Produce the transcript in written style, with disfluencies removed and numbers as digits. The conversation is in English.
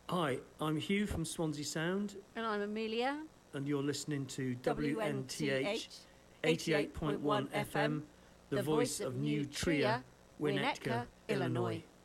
Hi, I'm Hugh from Swansea Sound. And I'm Amelia. And you're listening to WNTH 88.1 FM, the voice of New Trier, Winnetka, Illinois.